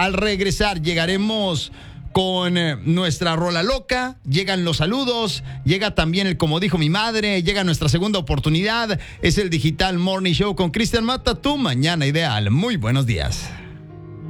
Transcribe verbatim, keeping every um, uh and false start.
Al regresar llegaremos con eh, nuestra rola loca, llegan los saludos, llega también el como dijo mi madre, llega nuestra segunda oportunidad, es el Digital Morning Show con Cristian Mata, tu mañana ideal. Muy buenos días.